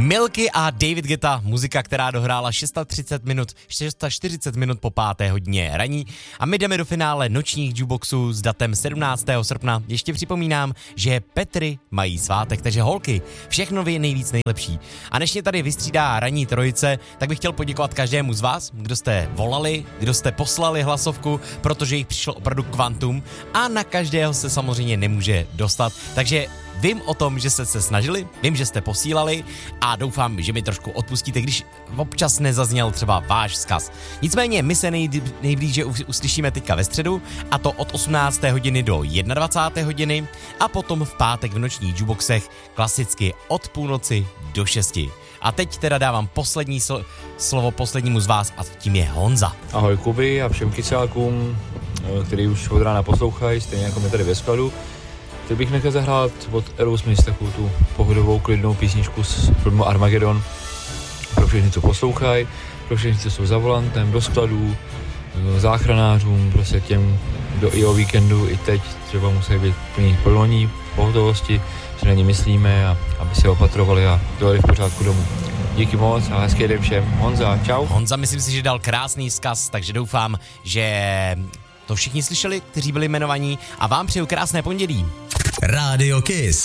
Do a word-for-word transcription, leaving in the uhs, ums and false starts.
Milky a David Guetta, muzika, která dohrála třicet šest minut, čtyřicet minut po páté hodině raní a my jdeme do finále nočních jukeboxů s datem sedmnáctého srpna. Ještě připomínám, že Petry mají svátek, takže holky, všechno vy nejvíc nejlepší. A než mě tady vystřídá ranní trojice, tak bych chtěl poděkovat každému z vás, kdo jste volali, kdo jste poslali hlasovku, protože jich přišlo opravdu kvantum a na každého se samozřejmě nemůže dostat. Takže vím o tom, že jste se snažili, vím, že jste posílali a doufám, že mi trošku odpustíte, když občas nezazněl třeba váš vzkaz. Nicméně my se nejblíže uslyšíme teďka ve středu, a to od osmnácté hodiny do dvacáté jedné hodiny a potom v pátek v nočních jukeboxech klasicky od půlnoci do šesti. A teď teda dávám poslední sl- slovo poslednímu z vás a tím je Honza. Ahoj Kuby a všem kysákům, který už od rána poslouchají, stejně jako my tady ve skladu. Teď bych nechal zahrát od Aerosmith takovou tu pohodovou, klidnou písničku z filmu Armageddon. Pro všechny, co poslouchají, pro všechny, co jsou za volantem, do skladů, záchranářům, prostě těm, kdo i o víkendu, i teď třeba musí být plný plnoní, pohotovosti, že na ně myslíme a aby se opatrovali a dojeli v pořádku domů. Díky moc a hezký den všem. Honza, čau. Honza, myslím si, že dal krásný vzkaz, takže doufám, že to všichni slyšeli, kteří byli jmenovaní a vám přeju krásné pondělí. Radio Kiss.